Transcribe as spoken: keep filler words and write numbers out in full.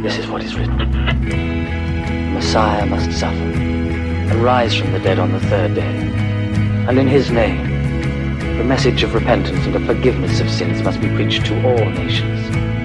This is what is written. The Messiah must suffer and rise from the dead on the third day. And in his name, the message of repentance and of forgiveness of sins must be preached to all nations,